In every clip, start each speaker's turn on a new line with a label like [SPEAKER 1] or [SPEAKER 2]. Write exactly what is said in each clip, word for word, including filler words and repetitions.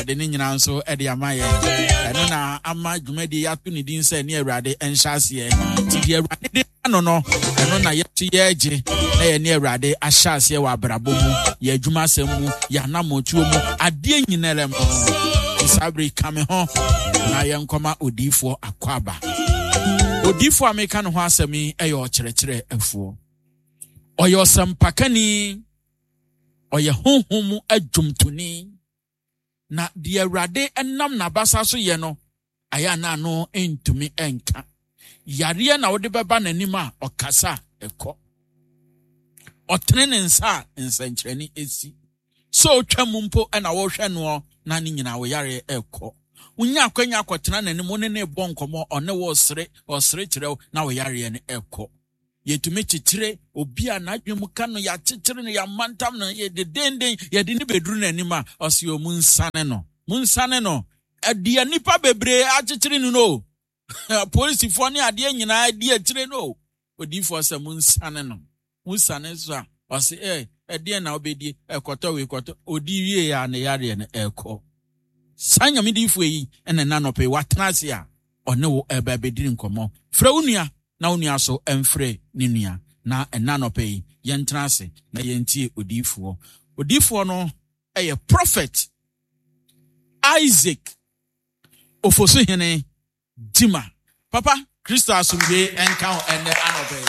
[SPEAKER 1] de ne nyina nso e de ama ye eno na ama dwumadi ato ne din se ne Awurade enhyase ti de Awurade de ano no eno na ye ti ye age na ye ne Awurade ahyase wa abrabo mu ye adwuma asem mu ya namotuo mu ade nyinere mo isabri kame ho na ye nkoma odifo akwaba odifo ameka no ho asemi e ye okyerɛkyerɛ afuo oyo sampakani oye honhom adwumtoni na de Awurade enam na basa so ye no aya na no entumi enka yare na wode beba nanim a okasa ekọ otene ne nsa nsankyerani esi so twam mpo na wo hwɛ no na ne nyina wo yare ekọ unya akwanya akotena nanim ne ne bonkomo one wo sere osere kyerɛw na wo yare ne ekọ yetumi chichire obi a na adwemu ka no ya chichire no ya mantam no ye de denden ye de ne beduru nanim a ose o munsane no munsane no adia nipa bebre a chichire no no police fo ne ade nyina ade achire no odifo se munsane no munsane so a ose eh ade na obedi ekoto we ekoto odi wie ya ne yare ne ekọ sanya midifo yi ene na no pe watenase a one wo eba bediri nkomo fra unua na unua so emfre ninua na ena no pe yentrase na yentie odifo odifo no eye prophet Isaac ofoso hene Dima papa Christo asumbe enka ene anope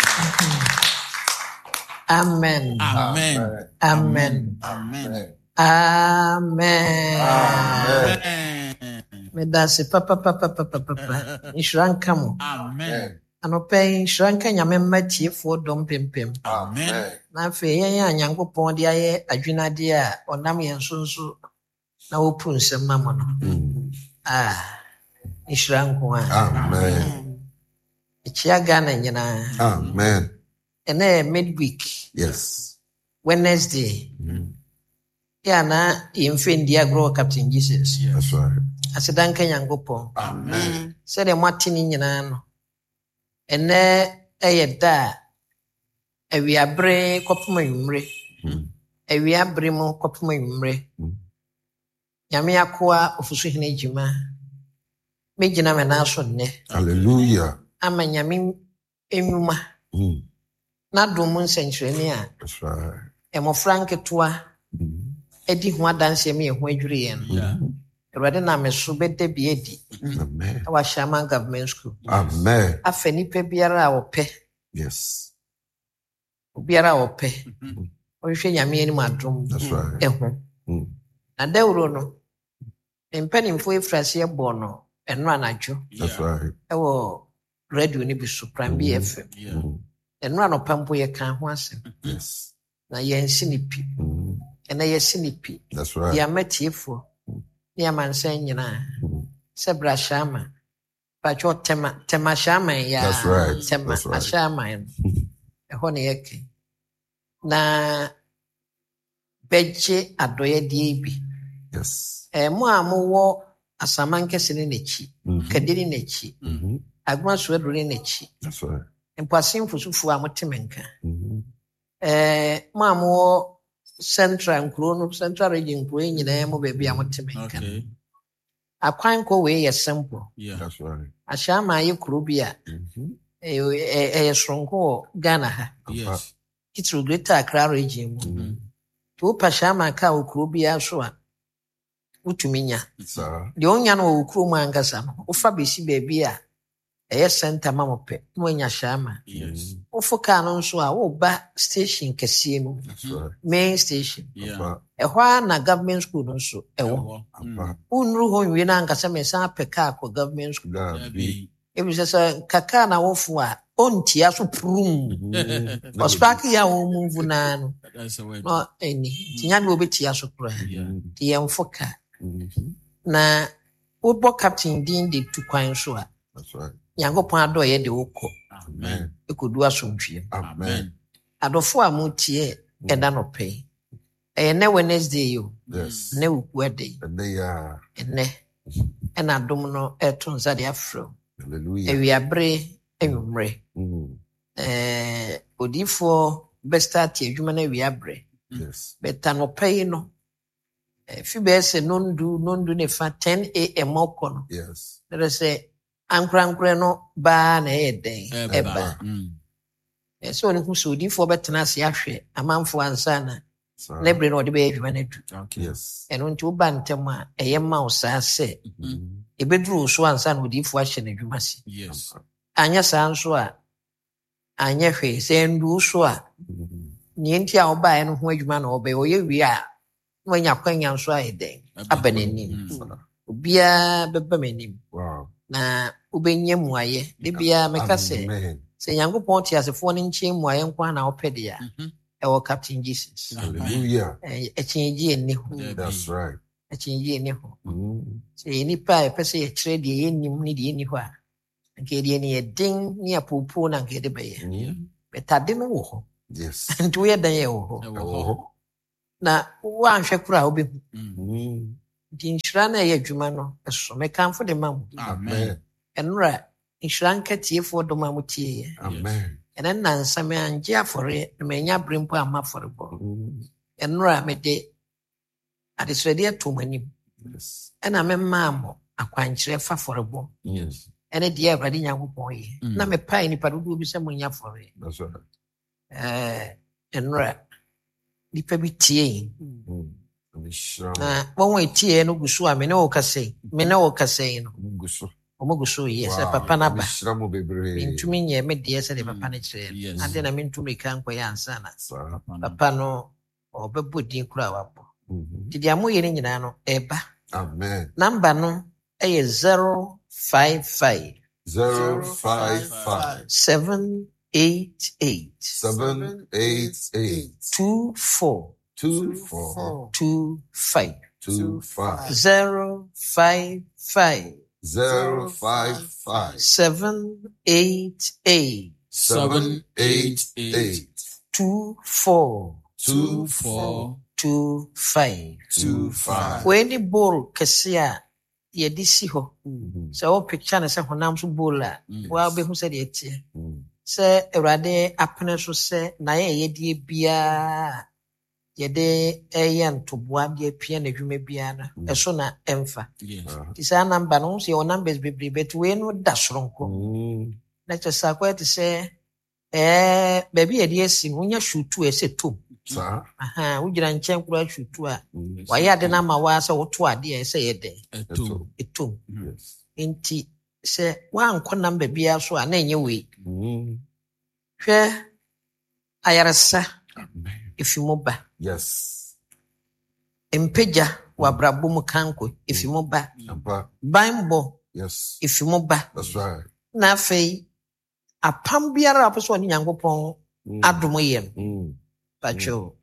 [SPEAKER 2] amen
[SPEAKER 1] amen
[SPEAKER 2] amen
[SPEAKER 1] amen
[SPEAKER 2] amen amen me dase papa papa papa papa ishranka mo
[SPEAKER 1] amen
[SPEAKER 2] anope ishranka nyame matiefo dom pempem
[SPEAKER 1] amen
[SPEAKER 2] na fe yen anyankopon de aye adwinade a onam yen sonso na opu nsem mamo no ah ishranko
[SPEAKER 3] amen
[SPEAKER 2] ichiaga na nyina
[SPEAKER 3] amen
[SPEAKER 2] ene midweek
[SPEAKER 3] yes
[SPEAKER 2] Wednesday
[SPEAKER 3] mm.
[SPEAKER 2] ya na yemfendi agro Captain Jesus
[SPEAKER 1] yes.
[SPEAKER 3] That's right
[SPEAKER 2] asidanka nyankopon
[SPEAKER 3] amen
[SPEAKER 2] se de matini nyina no ene eyeda awiabre kopuma yumre
[SPEAKER 3] mm.
[SPEAKER 2] awiabre mu kopuma yumre
[SPEAKER 3] mm.
[SPEAKER 2] nyame akoa ofusu hene jima mejina me na aso ne
[SPEAKER 3] hallelujah
[SPEAKER 2] ama nyame enwuma
[SPEAKER 3] mm.
[SPEAKER 2] na dom nsenkyereni a
[SPEAKER 3] that's right
[SPEAKER 2] emofra nketoa
[SPEAKER 3] mm.
[SPEAKER 2] edi ho adanse me ho adwure ye no
[SPEAKER 1] yeah
[SPEAKER 2] Erade na meso bede bi edi
[SPEAKER 3] amen
[SPEAKER 2] wa Shaman Government School
[SPEAKER 3] amen
[SPEAKER 2] afani pe biara a ope
[SPEAKER 3] yes
[SPEAKER 2] biara a ope o hwe nyame ani madom
[SPEAKER 3] that's right
[SPEAKER 2] eho
[SPEAKER 3] mm.
[SPEAKER 2] na dawuro no mpanimfo efrase ebo no eno anadwo
[SPEAKER 3] that's right
[SPEAKER 2] ewo radio ni bi Supreme B F M
[SPEAKER 1] yeah
[SPEAKER 3] mm.
[SPEAKER 2] eno anopampo ye kan ho asem
[SPEAKER 3] yes
[SPEAKER 2] na ye nsinipi
[SPEAKER 3] mm.
[SPEAKER 2] ena ye sinipi
[SPEAKER 3] that's right
[SPEAKER 2] ya matiefo ni amansan nyina
[SPEAKER 3] mm.
[SPEAKER 2] sebra shama pacho tema tema shama ya
[SPEAKER 3] That's right.
[SPEAKER 2] tema
[SPEAKER 3] That's right.
[SPEAKER 2] shama eho ne yake na beje adoye die bi
[SPEAKER 3] yes
[SPEAKER 2] e mo amowo asamankese ne nechi
[SPEAKER 3] mm-hmm.
[SPEAKER 2] kadiri nechi
[SPEAKER 3] mm-hmm.
[SPEAKER 2] agwa so adure nechi
[SPEAKER 3] that's right
[SPEAKER 2] mpasin fusufu amotemenka
[SPEAKER 3] mm-hmm.
[SPEAKER 2] eh mo amowo central nkro no central region nkro nyina mo be bia amotemenka
[SPEAKER 1] okay
[SPEAKER 2] akwan ko we ye simple
[SPEAKER 1] yeah
[SPEAKER 3] that's right
[SPEAKER 2] ashama ye kuro bia
[SPEAKER 3] mm-hmm.
[SPEAKER 2] eh eh sonko Ghana ha
[SPEAKER 1] yes
[SPEAKER 2] kitru Greater Accra region mu
[SPEAKER 3] mm-hmm.
[SPEAKER 2] to pashama ka okuro bia so a utuminya
[SPEAKER 3] sir
[SPEAKER 2] de onya no okuro mu angasa no ufa besi baabi a eye center mamope mo nya shama
[SPEAKER 1] yes
[SPEAKER 2] ufuka no nso a wo ba station kese mu
[SPEAKER 3] that's right
[SPEAKER 2] main station
[SPEAKER 1] yeah
[SPEAKER 2] ehwa na government school no nso ewo
[SPEAKER 3] Apa.
[SPEAKER 2] unru ho nwi na angasa mesa peka akọ government school
[SPEAKER 3] That be.
[SPEAKER 2] ebi sese kaka na wofu a ontia so prum
[SPEAKER 3] Mhm.
[SPEAKER 2] ospaki ya wo move na no
[SPEAKER 1] that's the way
[SPEAKER 2] no eni tinya bi obetia so kura
[SPEAKER 1] yeah
[SPEAKER 2] ti yemfoka
[SPEAKER 3] Mhm.
[SPEAKER 2] na football captain din de tukwan so a
[SPEAKER 3] That's right.
[SPEAKER 2] yankopon ado ye de wokọ
[SPEAKER 1] amen
[SPEAKER 2] ekodu asomtwie
[SPEAKER 3] Amen.
[SPEAKER 1] amen
[SPEAKER 2] adofo a mutie eda no pe e na Wednesday yo
[SPEAKER 3] Yes.
[SPEAKER 2] na wukwade
[SPEAKER 3] And they are.
[SPEAKER 2] ene ena dom no eton zade afro
[SPEAKER 3] Hallelujah.
[SPEAKER 2] ewiabre enwumre
[SPEAKER 3] Mhm.
[SPEAKER 2] eh odifo besta tie adwuma na ewiabre
[SPEAKER 3] Yes.
[SPEAKER 2] beta no pay no If you be say non do non do ne fa ten a.m. okon.
[SPEAKER 3] Yes.
[SPEAKER 2] There say ankra ankra no ba na e den eba. E so ne hu so di fo betena se ahwe amanfo ansana. Lebre no de be adwuma na du.
[SPEAKER 3] Yes.
[SPEAKER 2] Eno nti wo ba ntem a eye ma wo sa se. E bedru so ansana odi fo ahye na adwuma se.
[SPEAKER 1] Yes.
[SPEAKER 2] Anya sa nso a anya hwe se ndu so a ni nti a wo ba e no ho adwuma na wo be wo ye wi a no nya kwanya nso a e den abanani. Obia beba manim.
[SPEAKER 3] Wow.
[SPEAKER 2] Na ubenye muaye de bia meka se se Nyankopɔn ti asefo ne nche muaye nkwa na opede ya e wo Captain Jesus.
[SPEAKER 3] Hallelujah.
[SPEAKER 2] E chinji eni ho.
[SPEAKER 3] That's right.
[SPEAKER 2] E chinji eni ho. Se ni pa e pese ye kire de ye nim ni de eni ho a nke de ni e din ni apopo na nke de be ye. Betade no wo ho.
[SPEAKER 3] Yes.
[SPEAKER 2] Ntu ye dan ye wo ho. Na wa anhwe kura obi. Di nhyira na ye adwuma no eso mekamfo de mam.
[SPEAKER 3] Amen.
[SPEAKER 2] Enra nhyira nkatiefo do mam tie ye.
[SPEAKER 3] Amen.
[SPEAKER 2] Enen na nsame anje afore na menya brempo amafore bo. Enra me de adesrede atomanim.
[SPEAKER 3] Yes.
[SPEAKER 2] Ena me maamo akwankyere fa fore bo.
[SPEAKER 3] Yes.
[SPEAKER 2] Ene de Awurade Nyankopɔn ye. Na me pai ni padudu bi se munya fore.
[SPEAKER 3] That's right.
[SPEAKER 2] Eh enra nipa bi tie. Na wonwe tie no gusu a me ne wo kase. Me ne wo kase no.
[SPEAKER 3] Gusu.
[SPEAKER 2] Omogusu yes papa na ba.
[SPEAKER 3] Shiramu bebre.
[SPEAKER 2] Ntumi nye me de se de papa ne kire. Ade na me ntumi kan kwa ya ansa na. Papa no obebo din kura wapo. Didi amoye ne nyina no eba.
[SPEAKER 3] Amen.
[SPEAKER 2] Number no eye zero five five
[SPEAKER 3] zero five five
[SPEAKER 2] seven eight eight
[SPEAKER 3] seven eight eight
[SPEAKER 2] two four
[SPEAKER 3] two four
[SPEAKER 2] two five
[SPEAKER 3] two five
[SPEAKER 2] zero five five
[SPEAKER 3] zero five five
[SPEAKER 2] seven eight eight
[SPEAKER 3] seven eight eight
[SPEAKER 2] two four
[SPEAKER 3] two four
[SPEAKER 2] two five
[SPEAKER 3] two five.
[SPEAKER 2] When the ball kasia ye disi ho so o picture na se honam so ball a wa be hu se de etie se Awurade apene so se na ye ye die bia ye de eyan to boa de pia na dwuma bia na eso na emfa ti sa number no se o numbers bebre bet we no da soronko na che sa kwa ti se eh baby ye de si hunya shutu e se tom
[SPEAKER 3] Sir.
[SPEAKER 2] Aha, ugira nchen kura shutu a waya de na ma wa se woto ade e se ye de
[SPEAKER 3] Etum.
[SPEAKER 2] etom
[SPEAKER 3] Yes.
[SPEAKER 2] enti se wa anko number bia so a na enye we
[SPEAKER 3] Mm.
[SPEAKER 2] hwe ayaresa ifimoba
[SPEAKER 3] Yes.
[SPEAKER 2] empeja wa brabum kanko ifimoba
[SPEAKER 3] Papa.
[SPEAKER 2] bimbo
[SPEAKER 3] Yes.
[SPEAKER 2] ifimoba
[SPEAKER 3] That's right.
[SPEAKER 2] na afei apam biara aposo ni Nyankopɔn adom yem
[SPEAKER 3] Mm.
[SPEAKER 2] pacho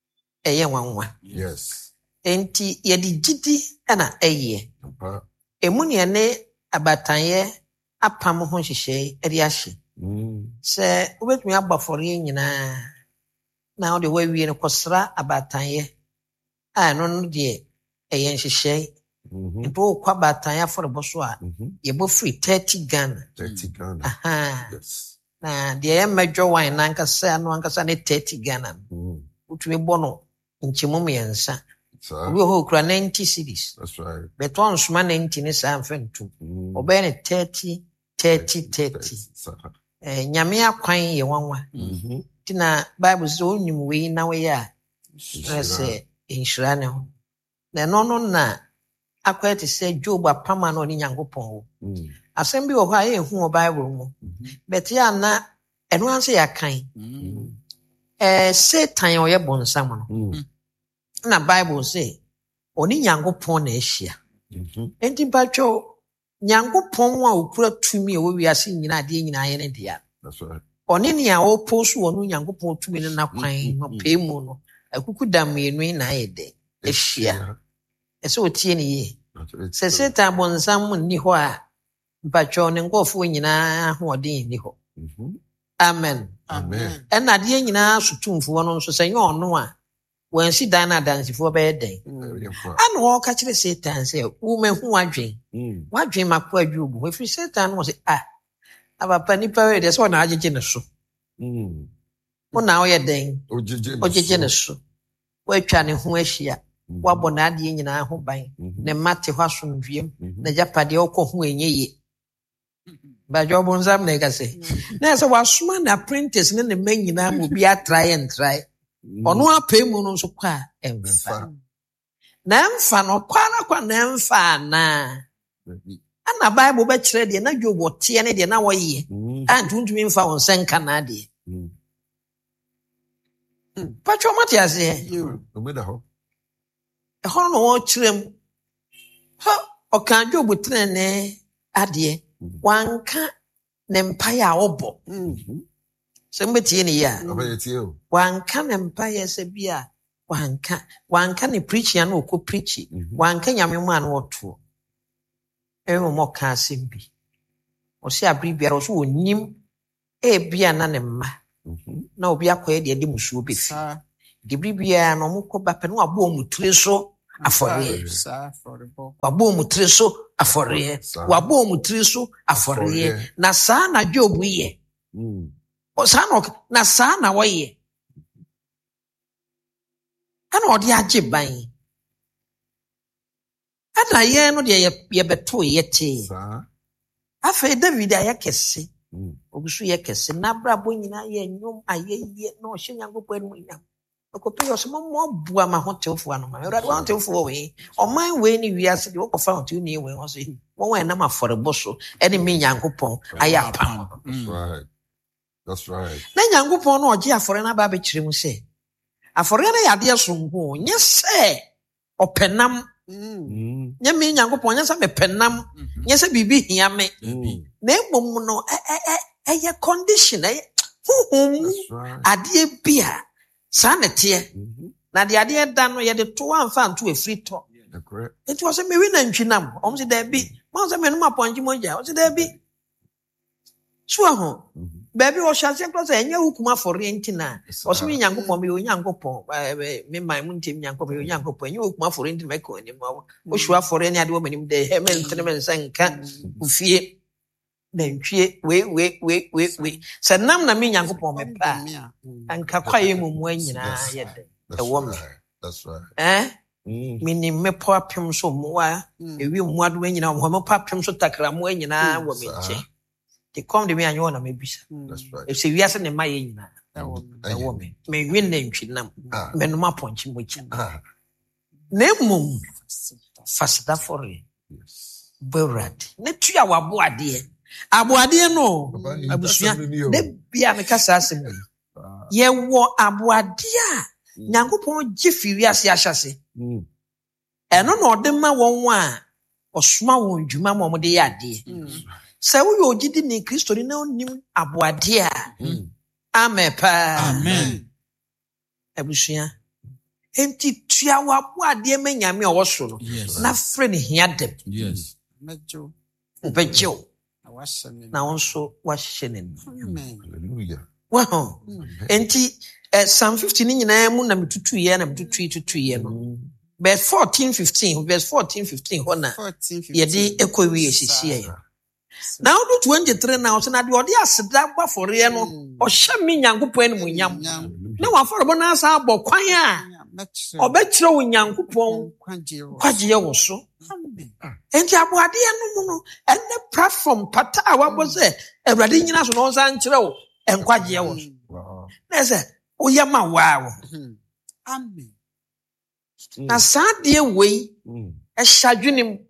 [SPEAKER 2] eye wanwa
[SPEAKER 3] Yes.
[SPEAKER 2] enti ye di gidi na eye
[SPEAKER 3] Papa.
[SPEAKER 2] emu ne ne abatanye apam ho hyehyɛ eri ahye
[SPEAKER 3] Mm.
[SPEAKER 2] se obetumi agbafore nyina na ode wawie ne kosra abatanye a no no de eye nhyehyɛ
[SPEAKER 3] Mhm.
[SPEAKER 2] nto kwa abatanye afɔrebɔ so a
[SPEAKER 3] Mhm.
[SPEAKER 2] ye bo free thirty Ghana
[SPEAKER 3] Thirty Ghana.
[SPEAKER 2] aha
[SPEAKER 3] Yes.
[SPEAKER 2] na de ye medwo wine na nkasa no nkasa ne thirty Ghana
[SPEAKER 3] Mm.
[SPEAKER 2] utumi bɔ no nkyemu mmiɛnsa
[SPEAKER 3] Sir.
[SPEAKER 2] obi ho kura ninety cedis
[SPEAKER 3] That's right.
[SPEAKER 2] beton soma ninety ne saa mfa ntum
[SPEAKER 3] Mm.
[SPEAKER 2] obɛ ne thirty thirty thirty
[SPEAKER 3] Sir.
[SPEAKER 2] eh nyame akwan ye wanwa
[SPEAKER 3] Mhm.
[SPEAKER 2] tina bible sɛ onyim wei na we a
[SPEAKER 3] Shira.
[SPEAKER 2] sɛ inhyira ne ho na no no na akwa te sɛ Job apama na ɔne Nyankopɔn wo
[SPEAKER 3] Mm.
[SPEAKER 2] asɛm bi wɔ hɔ a yɛ hu wɔ bible mu but ya na ɛno anse yɛ kan
[SPEAKER 3] Mm.
[SPEAKER 2] eh Satan ɔyɛ bonsam no
[SPEAKER 3] Mm.
[SPEAKER 2] na bible sɛ ɔne Nyankopɔn na ahyia
[SPEAKER 3] Mhm.
[SPEAKER 2] enti patwo Nyankopɔn a okura tumi a wɔ wiase nyinaa adeɛ nyinaa yɛ ne dea
[SPEAKER 3] That's right.
[SPEAKER 2] ɔne nea ɔpɔ so wɔ no Nyankopɔn tumi no na kwan no pɛ mu no akuku da mmienu yi na ayɛ dɛ ahyia ɛsɛ otie ne yie sɛ Satan bonsam nni hɔ a mpatwɔ ne nkɔɔfoɔ nyinaa ahoɔden nni hɔ
[SPEAKER 3] Mhm.
[SPEAKER 2] amen
[SPEAKER 3] Amen.
[SPEAKER 2] ɛna adeɛ nyinaa so tumfoɔ no nso sɛ nyɛ ɔno a wɔansi dan no adansefoɔ bɛyɛ dɛn
[SPEAKER 3] Very important.
[SPEAKER 2] ana wɔka kyerɛ Satan sɛ womahu wadwen
[SPEAKER 3] Mm.
[SPEAKER 2] wadwen mako adwobu ɛfiri Satan no wɔ sɛ ah abapa nipa wei deɛ sɛ ɔna agyegye ne so
[SPEAKER 3] Mm.
[SPEAKER 2] wona woyɛ dɛn
[SPEAKER 3] Ojije.
[SPEAKER 2] ɔgyegye ne so woatwa ne ho ahyia wabɔ n'adeɛ nyinaa ho ban ne mma te hɔ asomdwiem na gyapade ɔkɔ ho enye ye badwo bonsam na ɛkasɛ na ɛsɛ wasoma na apprentice ne ne mma nyinaa mu bi atrae ntrae ɔno apɛ mu no nso kɔ a ɛmfa na ɛmfa no kwara kwa na ɛmfa ana ana Bible bɛkyerɛ deɛ na Job wɔteɛ ne deɛ na wɔyɛ a ntuntumi mfa wɔn sɛ nka na adeɛ patwa mate ase
[SPEAKER 3] Omeda ho.
[SPEAKER 2] ɛhɔ no wɔkyerɛ mu ha ɔka Job tene ne adeɛ wanka ne mpaeɛ a ɔbɔ sɛ mbɛtie ne yɛ a
[SPEAKER 3] Abɛyɛ tie o.
[SPEAKER 2] wanka ne mpaeɛ sɛ bi a wanka wanka ne preaching a na ɔkɔ preachi wanka nyame mu a na ɔtoɔ ɛwɔ mo ka asɛm bi ɔsɛ abere biara ɔsɛ ɔnyim ebia na ne mma na obi akɔyɛ deɛ de musuo bɛfi de bere biara na ɔmo kɔ bapɛ no wabɔ ɔmo tiri so afɔreɛ wabɔ ɔmo tiri so afɔreɛ wabɔ ɔmo tiri so afɔreɛ na saa na Job yɛ saa na na saa na wɔyɛ ɛna ɔde agye ban ɛna yɛn no deɛ yɛbɛtoo yɛtee afei David a yɛkɛse obi so yɛkɛse na abrabɔ nyinaa yɛ nnwom ayɛyɛ na ɔhyɛ Nyankopɔn anim nyam ɔkɔpɛ yɛ ɔsɛ mɔmmɔ boa ma hotewfoɔ ano ma Awurade wa hotewfoɔ wei ɔman wei ne wiase deɛ wɔkɔfa hotewni wei hɔ sɛ wɔn wɔn ɛnam afɔrebɔ so ɛne me Nyankopɔn ayɛ apam
[SPEAKER 3] That's right.
[SPEAKER 2] na Nyankopɔn no ɔgye afɔre no aba abɛkyerɛ mu sɛ afɔre no yɛ adeɛ sonko nyɛ sɛ ɔpɛnam nyɛ me Nyankopɔn nyɛ sɛ mepɛnam nyɛ sɛ biribi hia me na mmom no ɛyɛ condition ɛyɛ huhum adeɛ bi a saa na teɛ na de adeɛ da no yɛde to amfa nto afiri tɔ nti wɔ sɛ mewi na ntwinam ɔm sɛ daabi ma sɛ menom apɔnkye mogya ɔ sɛ daabi so aho baabi ɔhyɛ aseɛ kora sɛ ɛnyɛ hukum afɔreɛ nti na ɔsɛ me Nyankopɔn meyɛ Onyankopɔn me man mu ntam Nyankopɔn meyɛ Onyankopɔn ɛnyɛ hukum afɔreɛ nti na mɛkɔ anim ɔhyiw afɔreɛ ne ade wɔ m'anim dɛ hɛ mentene me nsa nka ofie nantwie wei wei wei wei wei sɛ nam na me Nyankopɔn mepɛ a anka kwaeɛ mu mmoa nyinaa yɛ dɛ ɛwɔ me eh menim mepɔ apem so mmoa ewi mmoa doa nyinaa wɔ mepɔ apem so takra mmoa nyinaa wɔ me nkyɛn de kom de me anyɛ wɔ na mebisa ɛsɛ wiase ne ma yɛ nyinaa ɛwɔ me menwe nantwi nam menom apɔnkye mogya na mmom faseda fɔre bawurade na tu a wabo adeɛ aboadeɛ no abusua de bia me kasa asɛm yi yɛwɔ aboadeɛ a Nyankopɔn gye fi wiase ahyase ɛno na ɔde ma wɔn a ɔsoma wɔn dwuma ma ɔmo de yɛ adeɛ sɛ woyɛ ogyidi ne Kristo ni na onim aboadeɛ a amen pa
[SPEAKER 1] amen
[SPEAKER 2] abusua enti tua wabo adeɛ ma Nyame a ɔwɔ so no na frɛ ne hia dem
[SPEAKER 1] yes
[SPEAKER 2] wobɛgyew na wo nso wahyɛ ne no
[SPEAKER 3] Hallelujah.
[SPEAKER 2] wow enti uh, Psalm fifty ni nyinaa mu na metutuyɛ na metutui tutuyɛ no verse fourteen fifteen verse fourteen fifteen hɔ na yɛde ɛkɔ wie sisiɛ na wo do twenty-three na wo na de ɔde aseda bafɔreɛ no ɔhyɛ me Nyankopɔn anim nyam na wafɔrebɔ na asa abɔ kwan a ɔbɛkyerɛ wo Nyankopɔn kwagyeɛ wɔ so enti aboadeɛ no mu no ɛne platform pata a wabɔ sɛ Awurade nyina so na ɔnsa nkyerɛ wo ɛnkwagyeɛ wɔ so na ɛsɛ woyɛ ma waa wo amen na saa deɛ wei ɛhyɛ adwene mu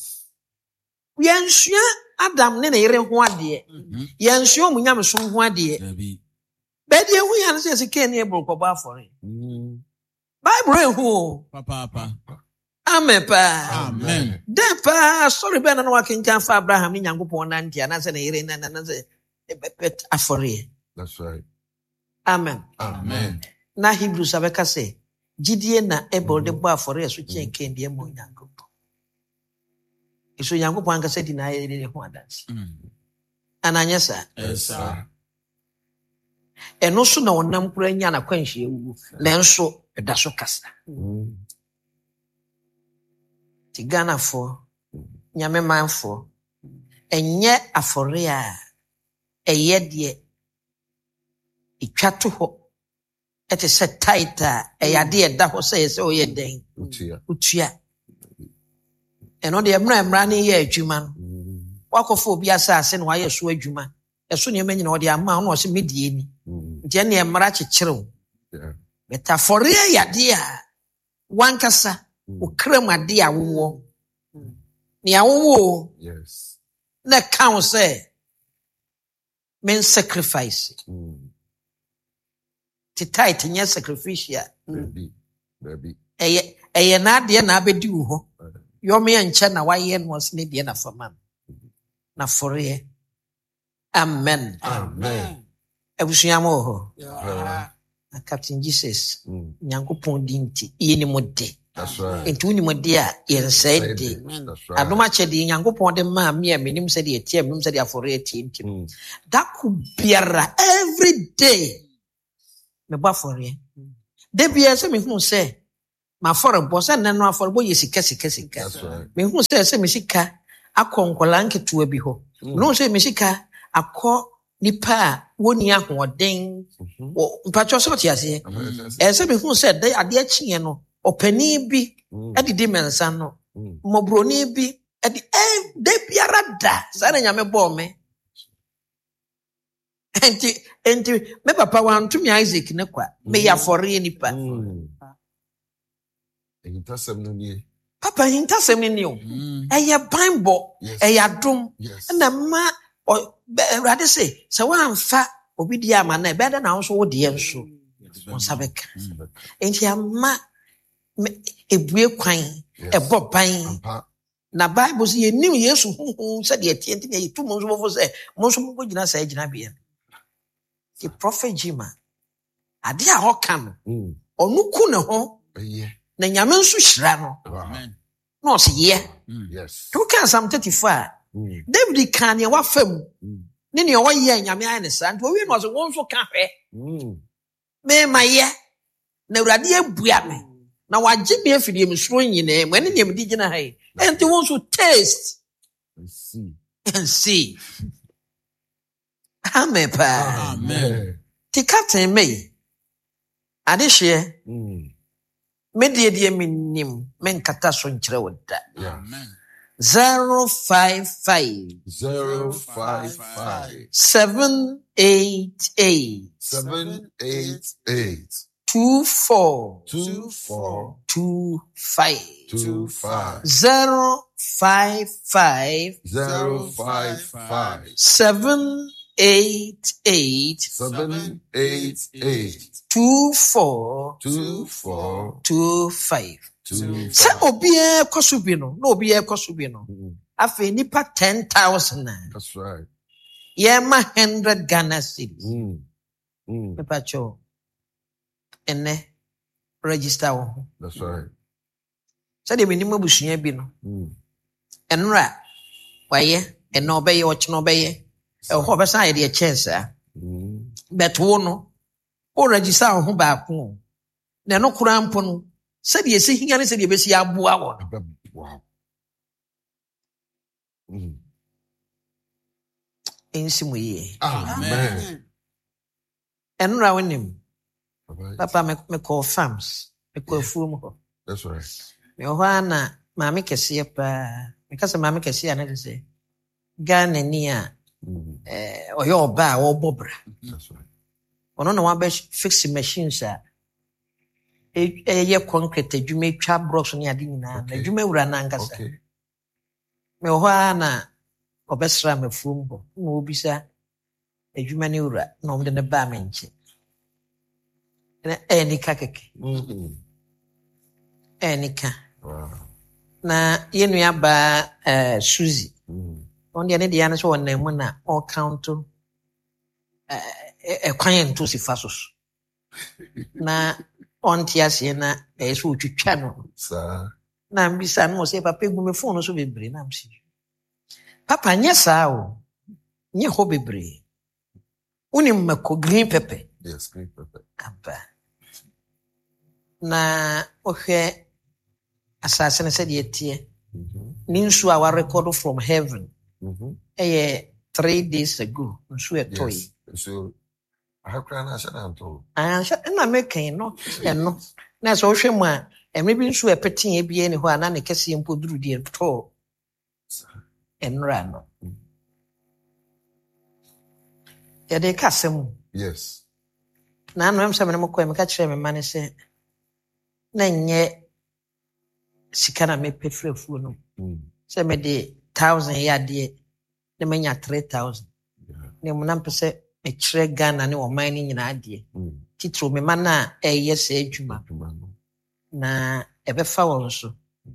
[SPEAKER 2] yɛnsua Adam ne ne yere ho adeɛ yɛnsua ɔmo nyamesom ho adeɛ bɛde ehu yɛ no sɛ sika ne ebro kɔbɔ afɔre Bible ehu
[SPEAKER 1] papa
[SPEAKER 2] amen pa
[SPEAKER 1] amen
[SPEAKER 2] den pa sorry bɛ na no wakenkan fa Abraham ne Nyankopɔn na ntia na sɛ ne yere na na sɛ ebɛpɛ afɔre.
[SPEAKER 3] That's right.
[SPEAKER 2] Amen.
[SPEAKER 3] Amen.
[SPEAKER 2] Na Hebrews abɛka sɛ gidie na ebro de bɔ afɔre so kyɛn kɛn deɛ mo Nyankopɔn. Eso Nyankopɔn ankasa di na ayɛ ne ho adanse. Ananya sa.
[SPEAKER 3] Yes, sir.
[SPEAKER 2] Ɛno so na wɔnam kura nya na kwanhye ewu nanso ɛda so kasa. Ti Ghana fo nyame manfo ɛnyɛ afɔre a ɛyɛ deɛ etwa to hɔ ɛte sɛ tight a ɛyɛ ade ɛda hɔ sɛ ɛsɛ ɔyɛ den
[SPEAKER 3] Utia.
[SPEAKER 2] utua ɛno deɛ mmerɛ mmara ne yɛ adwuma no wakɔfa obi asase na wayɛ so adwuma ɛso nneɛma nyina ɔde ama ɔno ɔsɛ medie ni nti ɛne mmara kyekyerew metafɔre yɛ ade a wankasa wokra mu ade a wowɔ nea wowɔ
[SPEAKER 3] Yes.
[SPEAKER 2] na ka wo sɛ men sacrifice te tight nyɛ sacrificial
[SPEAKER 3] Baby. Baby.
[SPEAKER 2] ɛyɛ ɛyɛ n'adeɛ na abɛdi wo hɔ yɔme yɛ nkyɛ na wayɛ no ɔse ne deɛ na fama no na fɔreɛ amen
[SPEAKER 3] Amen.
[SPEAKER 2] abusua ma wɔ hɔ
[SPEAKER 3] Uh,
[SPEAKER 2] na Captain Jesus
[SPEAKER 3] mm.
[SPEAKER 2] nyankopɔn di nti yɛnim de
[SPEAKER 3] That's right.
[SPEAKER 2] nti wonim de a yɛnsɛe de
[SPEAKER 3] That's right.
[SPEAKER 2] adom akyɛdeɛ nyankopɔn de maa me a menim sɛdeɛ ɛteɛ menim sɛdeɛ afɔre ɛteɛ nti no
[SPEAKER 3] Mm.
[SPEAKER 2] da ko biara every day mebɔ afɔreɛ da biara sɛ mehu sɛ mafɔrebɔ sɛ nnɛ no afɔrebɔ yɛ sika sika sika
[SPEAKER 3] That's right.
[SPEAKER 2] mehu sɛ sɛ me sika akɔ nkɔlaa nketewa bi hɔ mehu sɛ me sika akɔ nipa a wɔnni ahoɔden wɔ mpakyɛw sɛ ɔte aseɛ ɛɛ sɛ mehu sɛ da adeɛ kyeɛ no ɔpanin bi ɛdedi me nsa no mmɔborɔni bi ɛde ɛ da biara da saa na nyame bɔɔ me nti nti me papa wantumi Isaac ne kwa meyɛ afɔreɛ nipa
[SPEAKER 3] Ehintasɛm no nie.
[SPEAKER 2] papa hintasɛm ne ne o ɛyɛ banbɔ
[SPEAKER 3] Yes.
[SPEAKER 2] ɛyɛ adom
[SPEAKER 3] Yes.
[SPEAKER 2] ɛna ma ɔ- bɛ- Awurade sɛ sɛ woamfa obi deɛ ama no ɛbɛyɛ dɛ na wo nso wo deɛ nso wo nsa bɛka enti ama me- ebue kwan
[SPEAKER 3] Yes.
[SPEAKER 2] ɛbɔ ban
[SPEAKER 3] Ampa.
[SPEAKER 2] na Bible sɛ yɛnim Yesu honhom sɛdeɛ ɛteɛ nti na yɛtu mo nso mofo sɛ mo nso mokɔgyina saa gyinabea no nti Prophet Jima ade a ɔka no
[SPEAKER 3] Mm.
[SPEAKER 2] ɔno ku ne ho
[SPEAKER 3] Ɛyɛ.
[SPEAKER 2] na nyame nso hyira no
[SPEAKER 3] Wow.
[SPEAKER 2] na ɔse yɛ
[SPEAKER 3] Yes.
[SPEAKER 2] nti woka Psalm thirty-four a
[SPEAKER 3] Mm.
[SPEAKER 2] David ka nea wafa mu
[SPEAKER 3] Mm.
[SPEAKER 2] ne nea ɔyɛ nyame ayɛ ne saa nti owie na ɔsɛ wɔn nso ka hwɛ
[SPEAKER 3] Mm.
[SPEAKER 2] mema yɛ na Awurade abua me na wagye me afiri deɛ mesuro nyinaa mu ɛne nea mede gyina ha yi ɛnti wɔn nso taste
[SPEAKER 3] I see.
[SPEAKER 2] and see amen paa
[SPEAKER 1] Amen.
[SPEAKER 2] ti captain me adehyeɛ
[SPEAKER 3] Mm.
[SPEAKER 2] me deɛ deɛ menim menkata so nkyerɛ wo da
[SPEAKER 3] Yeah.
[SPEAKER 2] zero five five
[SPEAKER 3] Zero five five
[SPEAKER 2] seven eight eight
[SPEAKER 3] seven eight eight
[SPEAKER 2] two four
[SPEAKER 3] two four
[SPEAKER 2] two five
[SPEAKER 3] two five
[SPEAKER 2] zero five five
[SPEAKER 3] zero five five
[SPEAKER 2] seven eight eight
[SPEAKER 3] seven eight eight
[SPEAKER 2] two four
[SPEAKER 3] two four
[SPEAKER 2] two five.
[SPEAKER 3] two
[SPEAKER 2] Sɛ
[SPEAKER 3] five.
[SPEAKER 2] obiara kɔ so bi no na obiara kɔ so bi no
[SPEAKER 3] Mm.
[SPEAKER 2] afei nipa ten thousand a
[SPEAKER 3] That's right.
[SPEAKER 2] yɛma hundred Ghana cedis
[SPEAKER 3] Mm. Mm.
[SPEAKER 2] nipa kyɛw ɛnɛ register wɔ ho
[SPEAKER 3] That's right.
[SPEAKER 2] sɛdeɛ menim abusua bi no
[SPEAKER 3] Mm.
[SPEAKER 2] ɛnora wayɛ ɛna ɔbɛyɛ ɔkyena ɔbɛyɛ ɛwɔ hɔ ɔbɛsan ayɛ deɛ kyɛn saa
[SPEAKER 3] Mm.
[SPEAKER 2] but wo no wo register wo ho baako o. na ɛno koraa mpo no sɛdeɛ ɛsɛ hia ne sɛdeɛ ɛbɛsi aboa wɔ no
[SPEAKER 3] Abab- Wow. Mm.
[SPEAKER 2] ɛnsi mu yie
[SPEAKER 3] Amen.
[SPEAKER 2] ɛnora wonim
[SPEAKER 3] Alright.
[SPEAKER 2] papa me- mekɔɔ farms mekɔ afuom hɔ
[SPEAKER 3] That's right.
[SPEAKER 2] mewɔ hɔ a na maame kɛseɛ paa meka sɛ maame kɛseɛ a ne de sɛ Ghana ni a
[SPEAKER 3] Mm.
[SPEAKER 2] eh, ɔyɛ ɔba a ɔbɔ bra
[SPEAKER 3] That's right.
[SPEAKER 2] ɔno na wabɛ fix machines a ɛ- ɛyɛ concrete adwuma atwa blocks ne ade nyinaa na
[SPEAKER 3] Okay.
[SPEAKER 2] adwuma wura no ankasa
[SPEAKER 3] Okay.
[SPEAKER 2] mewɔ hɔ a na ɔbɛsra mafuom hɔ na ɔbisa adwuma ne wura na ɔmde ne baa me nkyɛn na ɛyɛ nika kɛkɛ
[SPEAKER 3] Mm.
[SPEAKER 2] ɛyɛ nika
[SPEAKER 3] Wow.
[SPEAKER 2] na yɛnnua baa eh, Suzy
[SPEAKER 3] Mm.
[SPEAKER 2] ɔno deɛ ne deɛ ne sɛ ɔnam mu na ɔkanto ɛkwan yɛ nto si fa so so na ɔnte aseɛ na ɛyɛ sɛ ɔtwitwa no
[SPEAKER 3] Sir.
[SPEAKER 2] na mbisa no sɛ papa egu me phone no so bebree na msi papa nyɛ saa o nyɛ hɔ bebree wonim mako green pepper
[SPEAKER 3] Yes, great pepper.
[SPEAKER 2] aba na ɔhwɛ asase no sɛdeɛ teɛ
[SPEAKER 3] Mm-hmm.
[SPEAKER 2] ne nsuo a warekɔdo from heaven
[SPEAKER 3] Mm-hmm.
[SPEAKER 2] ɛyɛ three days ago nsuo ɛtɔ yi
[SPEAKER 3] Yes. So, I cry and I told.
[SPEAKER 2] I am making no, and no. That's all shame one. And maybe so a petting a be anywhere, and I can see him put through the toe and ran. Yeah, they cast him.
[SPEAKER 3] Yes.
[SPEAKER 2] Now I'm seven more coin, catch him, and man say, Nan yet, she cannot make pay for food. Say me the thousand ya dear, the man three thousand. The Munam say, a tre gun and or mining in idea. Titro me mana a yes, a juma. Na ebe foul so.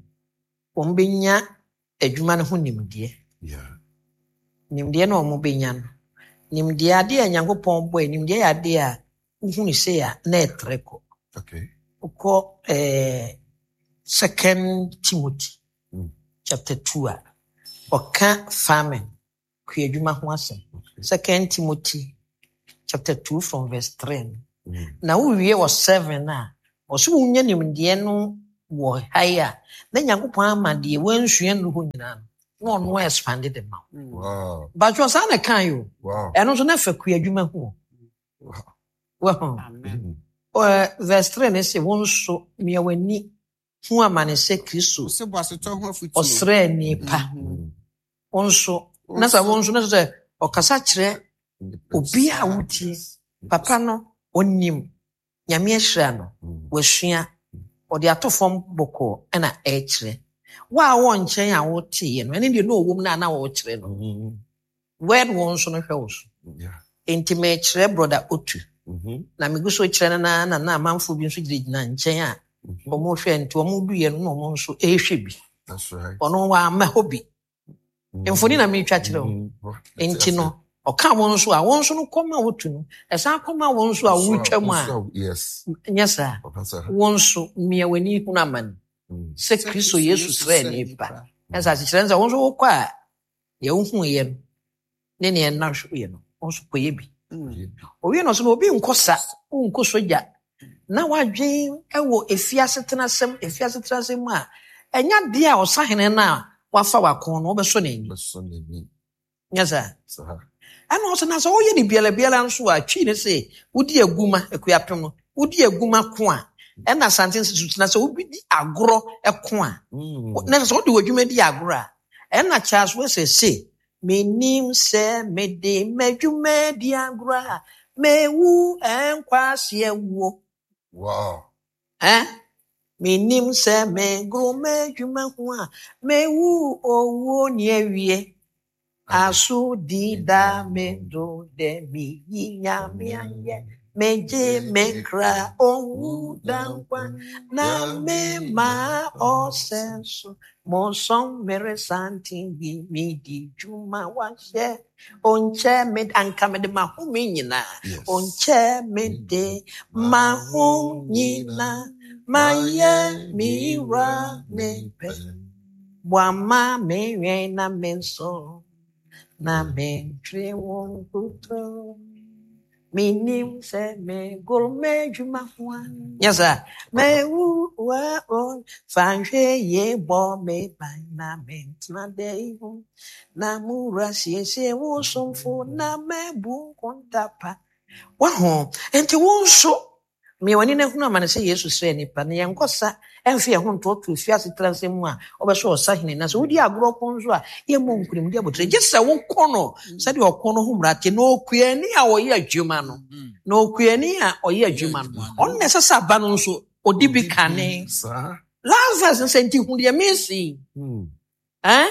[SPEAKER 2] Umbinya a juman who nim dear.
[SPEAKER 3] Yeah.
[SPEAKER 2] Nim dear no mobinian. Nim dear dear and young pom boy, nim dear dear, who say a net record.
[SPEAKER 3] Okay.
[SPEAKER 2] Uko eh, Second Timothy, mm. chapter two. Oka famine. Kuyejuma huasem. Second Timothy, chapter two, from verse three. Mm. Na uwie was seven na. Osu unye ni mdienu wo haya. Na Nyankopon ama de wensuye no ho nyina no. Won no expanded them.
[SPEAKER 3] Wow.
[SPEAKER 2] But you say na kan yo.
[SPEAKER 3] Wow.
[SPEAKER 2] Eno so na fa kuyejuma hu.
[SPEAKER 3] Wow.
[SPEAKER 2] Wow.
[SPEAKER 3] Amen.
[SPEAKER 2] Uh, verse three ne se won so miawani hu amane se Kristo.
[SPEAKER 4] Se boaso to ho afuti.
[SPEAKER 2] Osre ni pa. Won so na sa won so na se okasa kire obi a wutie papa no onnim nyame ahira no wasua odi atofom boko na e kire wa won chen a wotie no ene de no owom na na wo kire no word won so no hwe so
[SPEAKER 3] Yeah.
[SPEAKER 2] intimate kire brother Otu
[SPEAKER 3] Mhm.
[SPEAKER 2] na miguso kire na na na manfo bi nso gina nchen a omo hwe nti omo duye no omo nso ehwe bi
[SPEAKER 3] That's right.
[SPEAKER 2] ono wa ma hobi emfoni na me twa kire o enti no oka won so a won so no koma wotu no esa koma won so a wutwam a
[SPEAKER 3] Yes.
[SPEAKER 2] nyesa won so miawani hu na man se Kristo Yesu sre ni pa esa kire nza won so wo kwa ye hu ye no ne ne na hwe ye no won so koye bi owie no so no obi nkosa nkosoja na wadwen ewo efiase tenasem efiase tenasem a enya de a osahene na wafa wakon no obeso na ni nyesa ana also na so oye ni biala biala nso a twi ne se wudi aguma akuapem no wudi aguma ko a ena sentence sutu na so obi di agoro eko a na so odi wadwuma di agoro a ena Charles we se se menim se mede madwuma di agoro a mewu enkwase ewo.
[SPEAKER 3] Wow.
[SPEAKER 2] Eh? Menim se me gro madwuma ho a mewu owo ni awie. Asu di da me do de mi yinya mi anye meje me kra owu dankwa na me ma osenso mon son mere santi mi di juma washe onche me anka me de ma hu mi nyina onche me de ma hu nyina ma ye mi ra me pe bwa ma me we na menso na me tre won kuto minim se me gourmet juma kwa yasa me wu wa on fanhwe ye bo me ban na me na dey na mura sie se wo somfo na me bu kontapa wa ho enti won so me wani na hunu amane se Yesu sre nipa na yenkosa emfe ho nto to fiase transemu a obeso osahene na so wodi agro ponzo a ye mo nkurim di abotre gese wo kono se de okono ho mrate na okuani a oye adwuma no na okuani a oye adwuma no on nesesa ba no nso odi bi kane Lazarus senti hu de mesi eh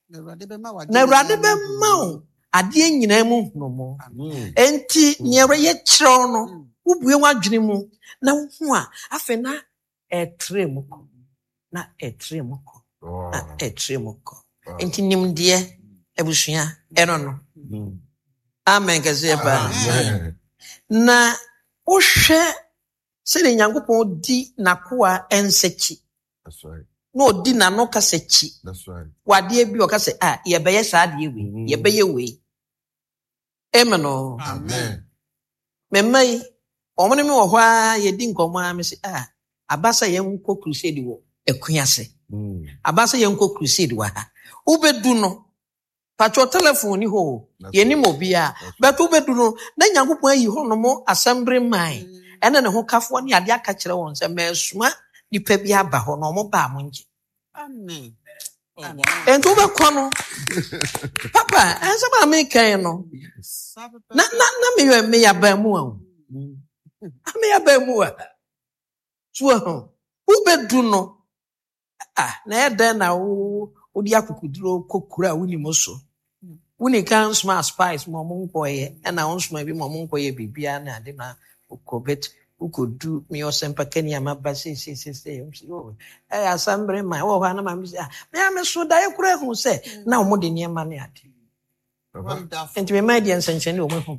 [SPEAKER 2] na urade be ma ade nyina mu no mo enti nyere ye kiro no ubue wadwene mu na hu a afa na etrem ko na etrem ko na etrem ko enti nimde ebusua eno no amen kaze ba na ohwe se le Nyankopon di nakoa ensechi.
[SPEAKER 3] That's right.
[SPEAKER 2] No di na no kasechi.
[SPEAKER 3] That's right.
[SPEAKER 2] Wade bi o kase ah ye beye sa de we ye beye we amen o
[SPEAKER 3] Amen.
[SPEAKER 2] memai omene me wo hwa ye di nkomo a me se ah abasa ye nko crusade wo ekuase abasa ye nko crusade wa ha ubedu no Pacho telephone ni ho. Ye ni mobia. But ube do no. Na nyankopon ayi ho no mo assembly man. Ene ne ho kafo ni ade aka kire won se mesuma nipa bi aba ho no mo ba mo nje.
[SPEAKER 4] Amen.
[SPEAKER 2] Ento be kono. Papa, ense ba me kan no. Na na na me me ya ba mu a. Me ya ba mu a. So ho. Ube do no. Ah, na e den na wo odi akukuduro kokura woni mo so. Woni kan small spice mo mo nkoye e na won small bi mo mo nkoye bibia na ade na ukobet ukodu me osempa kani amaba se se se se o eh assembly man wo ha na ma mi me am so da e kura hu se na mo de niam na ade enti me my dear senchen o mo hu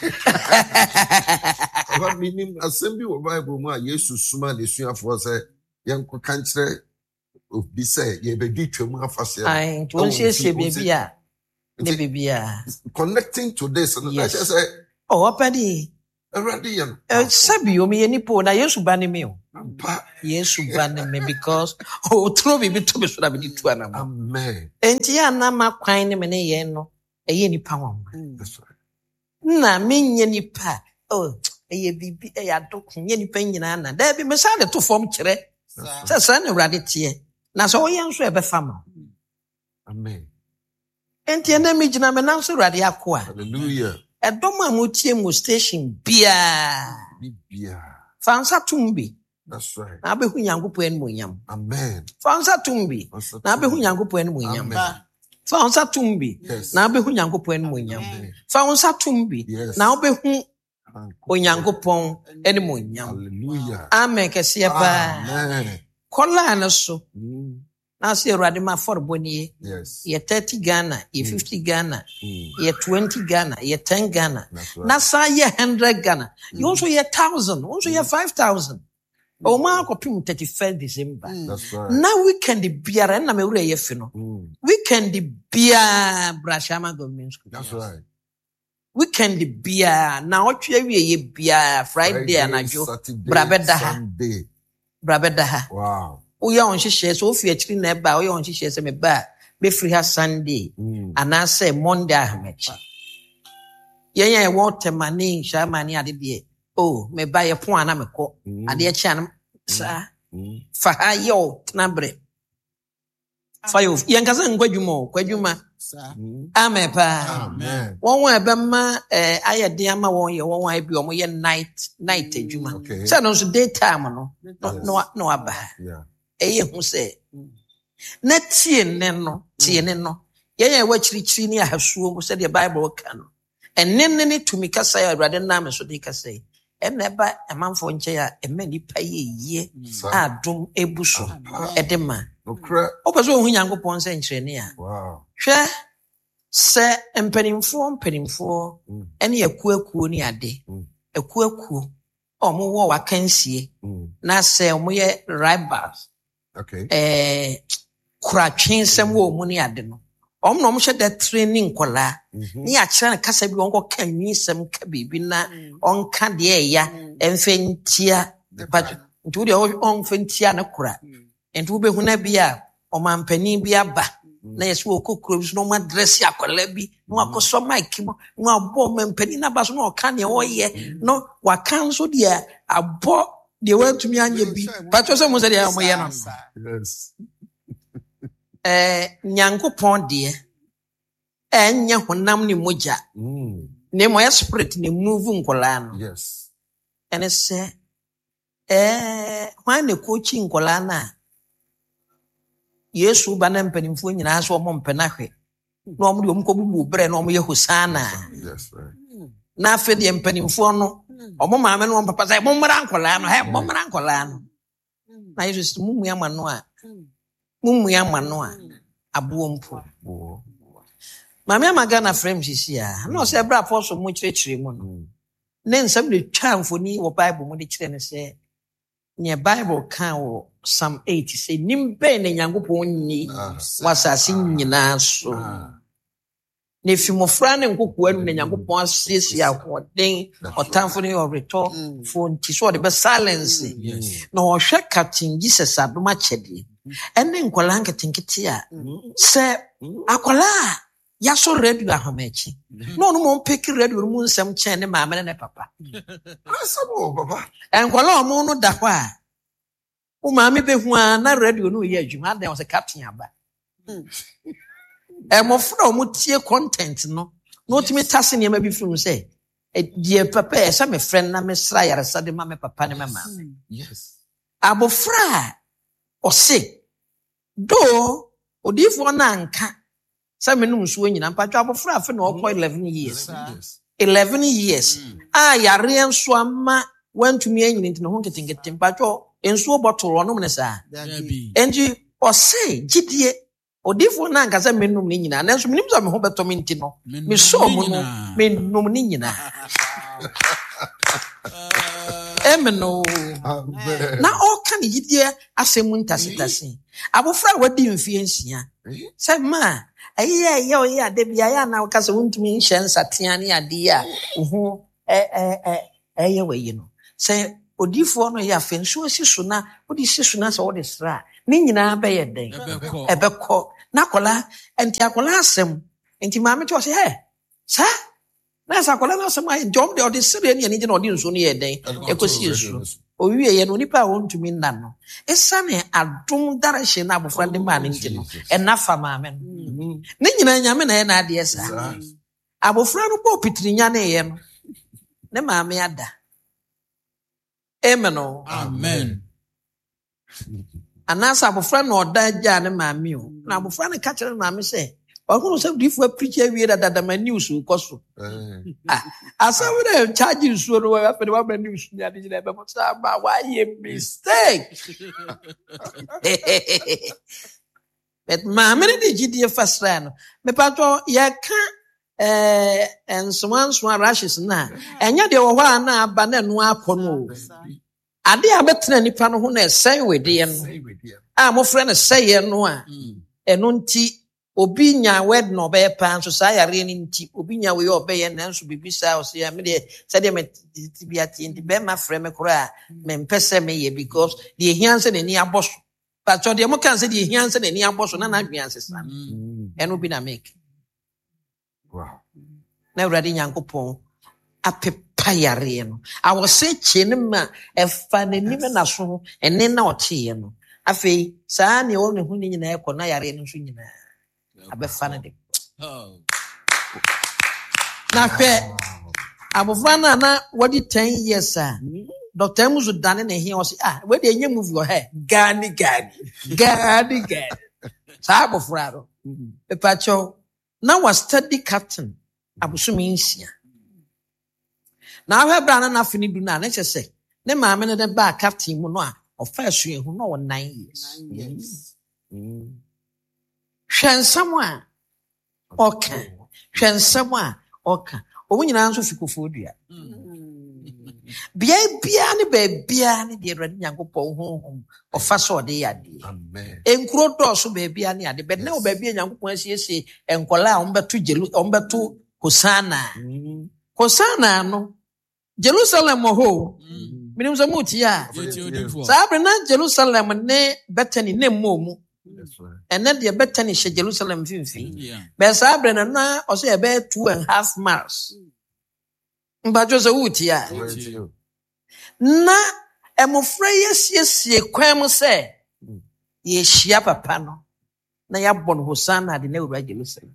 [SPEAKER 3] What meaning assembly of Bible ma Jesus suma de suafo se yenko kanchire obi se ye be di twam afase
[SPEAKER 2] ai to won sie sie bibia ne bibia
[SPEAKER 3] connecting to this and I say
[SPEAKER 2] oh opadi
[SPEAKER 3] already yan
[SPEAKER 2] eh sabi o me ni po na Yesu ba ne me o
[SPEAKER 3] ampa
[SPEAKER 2] Yesu ba ne me because o tro bibi to be so da bi tu anam
[SPEAKER 3] amen
[SPEAKER 2] enti ya na ma kwan ne me ne ye no eye nipa won
[SPEAKER 3] that's right
[SPEAKER 2] na me nye nipa oh eye bibi e ya do nye nipa nyina na da bi me sa de to form kire se sa ne urade tie na so ye nso e be fama
[SPEAKER 3] amen
[SPEAKER 2] enti na me gina me na nso urade akoa
[SPEAKER 3] hallelujah
[SPEAKER 2] edom a motie mu station bia
[SPEAKER 3] bibia
[SPEAKER 2] fansa tumbi
[SPEAKER 3] that's right
[SPEAKER 2] na abehu nyankopon en monyam
[SPEAKER 3] amen
[SPEAKER 2] fansa tumbi na abehu nyankopon en monyam fansa tumbi na abehu nyankopon en monyam fansa tumbi na abehu onyankopon en monyam
[SPEAKER 3] hallelujah
[SPEAKER 2] amen kese ba
[SPEAKER 3] amen
[SPEAKER 2] kola na so na se urade ma forboni
[SPEAKER 3] yes
[SPEAKER 2] ye thirty Ghana ye fifty Ghana
[SPEAKER 3] mm.
[SPEAKER 2] ye twenty Ghana ye ten Ghana
[SPEAKER 3] right.
[SPEAKER 2] na sa ye one hundred Ghana
[SPEAKER 3] mm.
[SPEAKER 2] you also ye one thousand also ye five thousand o ma akopim thirty-first December
[SPEAKER 3] that's right
[SPEAKER 2] na weekend biara na me wura ye fi no
[SPEAKER 3] mm.
[SPEAKER 2] weekend biara Brashama government school
[SPEAKER 3] that's right
[SPEAKER 2] weekend biara na otwe wie ye biara Friday anajo brabedaha
[SPEAKER 3] Sunday
[SPEAKER 2] brabedaha
[SPEAKER 3] wow
[SPEAKER 2] uya on hihye so ofi akiri na eba uya on hihye se me ba be free ha Sunday
[SPEAKER 3] mm.
[SPEAKER 2] ana say Monday ahmechi yen yen water mani shamani ade de oh me ba ye pon ana me ko ade e chia na sa fa ha yo tnabre fa yo yen kasa nkwadwuma kwadwuma amepa
[SPEAKER 3] amen
[SPEAKER 2] won won ebe ma eh ayede ama won ye won won bi omo ye night night adwuma
[SPEAKER 3] okay.
[SPEAKER 2] say no so daytime no no no aba
[SPEAKER 3] yeah
[SPEAKER 2] eye hu se na tie ne no tie ne no ye ye wa chirichiri ni ahasuo mo se the Bible ka no enne ne ne tumi kasa ya Awurade na me so de kasa e na ba emanfo nche ya ema nipa ye ye adom ebuso edema
[SPEAKER 3] okra
[SPEAKER 2] opeso hu Nyankopon se nkyere ne ya
[SPEAKER 3] wow
[SPEAKER 2] hwe se empanimfo mpanimfo ene akuakuo ni ade akuakuo omo wo wakansie na se omo ye rivals
[SPEAKER 3] okay
[SPEAKER 2] eh kuratwensem wo mu ni ade no omo no mo hye da training kola ni a kire na kasa bi wonko kan nwisem ka bibi na onka de eya emfentia but ntu de onfentia na kura ntu be hu na bia o mampani bi aba na yeso okokuro bi no ma dress akola bi no akoso mic mo no abo mampani na ba so no ka ne oye no wakanso de abo de wantumi anye bi pato so mo se de mo ye no
[SPEAKER 3] yes
[SPEAKER 2] eh Nyankopon de enya honam ni moja
[SPEAKER 3] mm.
[SPEAKER 2] ne mo ya spirit ne move nkola no
[SPEAKER 3] yes
[SPEAKER 2] ene se eh hwan ne kochi nkola na Yesu ba na mpanimfo nyina so mo mpenahwe na omo de omko bubu bre na omo ye hosana
[SPEAKER 3] yes right
[SPEAKER 2] na afa de mpanimfo no omo maame no papa sai mo mra nkola no he mo mra nkola no na Yesu mumu ya mano a mumu ya mano a abo mpo maame amaga na frame sisi a na o se bra apostle mo kirechire mu no ne nsam de twamfoni wo Bible mo de kire ne se ne Bible kan wo Psalm eight say nimbe ne Nyankopon ni wasase nyina so ne fimofra ne nkokua nu ne Nyankopon asiesie ahoden otamfo ne oreto fo nti so de be silence na o hwe Captain Jesus adoma chede ene nkola nketinketi a se akola yaso radio ahamachi no no mo pick radio mu nsem chen ne maame ne papa
[SPEAKER 3] Asabo papa.
[SPEAKER 2] enkwala omo no da kwa o maame behu a na radio no ye adwuma da o se captain aba e mo funa o mo tie content no no timi tase ne ma bi funu se e die papa e sa me friend na me sra yare sa de ma me papa ne mama
[SPEAKER 3] Yes.
[SPEAKER 2] abofra o se do odifo na nka sa me num so nyina mpatwa abofra afa na okọ eleven years
[SPEAKER 3] Yes.
[SPEAKER 2] eleven years a yare enso ama wantumi anyini ntino ho nketenkete mpatwa enso bottle ono me sa enji o se gidie odifo na nka sa me num ni nyina na enso me nim so me ho beto me ntino me so mo no me num ni nyina emeno
[SPEAKER 3] Amen.
[SPEAKER 2] na all kan yidie asemu ntasetase abofra wadi mfie nsia se ma ayi ayi oyi ade bia ya na ka se wontumi nhye nsatea ne ade a ho eh eh eh eye we no se odifo no ya fenso asiso na odi siso na se wodi sra ni nyina be ye den ebekọ na kola enti akola asem enti maame to se he sa na sa kola na asem ai jom de odi sere ne ne odi nso ne ye den ekosi yesu owie ye no nipa wontumi nna no esane adom darahye na abofra de ma ne nti no enafa maame no ne nyina nyame na ye na ade esa abofra no bo pitirinya na ye no ne maame ada amen o
[SPEAKER 1] Amen.
[SPEAKER 2] anasa abofra no oda gya ne maame o na abofra ne ka kire maame se okono se difo preach awie da da ma news ko so
[SPEAKER 3] Eh.
[SPEAKER 2] ah asa we dey charge you no wa fe wa ma news ni ade na be mo sa ba why a mistake but maame ne de gidie fasra no me pato ye ka eh enswanso rashes na enya de wo hɔ a na aba na no akɔ no ade a betena nipa no ho na ɛsɛn wede no
[SPEAKER 3] Say with you.
[SPEAKER 2] a mo frɛ no sɛyɛ no a ɛno nti obi nya wed no be pa nso sa yare ni nti obi nya we obeye na nso bibisa o se ya me de se de me tibia ti ndi be ma frɛ me kora me mpese me ye because de hianse na ni aboso but so de mo kan se de hianse na ni aboso na na hwianse sa eno bi na make
[SPEAKER 3] Wow.
[SPEAKER 2] na urade nyankopon apepa yare no awo se chi ne ma efa na ni me na so ene na o chi no afei saa ne o ne hu ni nyina ekọ na yare no so nyina abefa na de na hwɛ abofra na na wadi ten years a Doctor Muzu dane na here o say ah we dey nyem move your hair gani gani gani gani saa abofra ro pepacho na was study captain abusumi nsia na hwɛ bra na na fini du na na kyɛ sɛ ne maame ne de ba captain mu no a ɔfa so ehu no wɔ nine years
[SPEAKER 3] Yes. Mm.
[SPEAKER 2] hwɛ nsɛm a ɔka hwɛ nsɛm a ɔka ɔmo nyinaa nso fi kofo dua bia bia ne ba bia ne de Awurade Nyankopɔn honhom ɔfa so ɔde yɛ ade
[SPEAKER 3] Amen.
[SPEAKER 2] enkuro dɔɔso ba bia ne ade bɛn na wo ba bia Nyankopɔn asiesie enkola a ɔmbɛto jelu ɔmbɛto Hosanna Hosanna no Jerusalem ho minim sɛ mo tie a saa bere na Jerusalem ne Bethany ne mmomu
[SPEAKER 3] That's right.
[SPEAKER 2] ene de Bethany hyɛ Jerusalem finfin
[SPEAKER 1] Yeah.
[SPEAKER 2] bɛ saa bere na na ɔsɛ ɛbɛ two and a half miles mbajo sɛ wo tie a
[SPEAKER 3] Where to you?
[SPEAKER 2] na emofra yesiesie kwan mu sɛ yɛhyia papa no na yɛabɔ no Hosanna de na wura Jerusalem